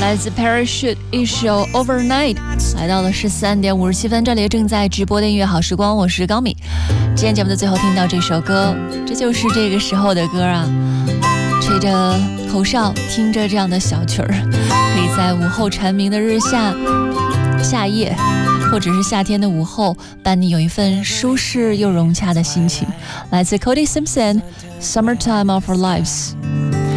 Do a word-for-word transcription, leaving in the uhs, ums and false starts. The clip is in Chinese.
来自 Parachute 一首 Overnight， 来到了十三点五十七分，这里正在直播的音乐好时光，我是高米。今天节目的最后听到这首歌，这就是这个时候的歌啊，吹着口哨，听着这样的小曲儿，可以在午后蝉鸣的日下夏夜，或者是夏天的午后，伴你有一份舒适又融洽的心情。来自 Cody Simpson Summertime of Our Lives。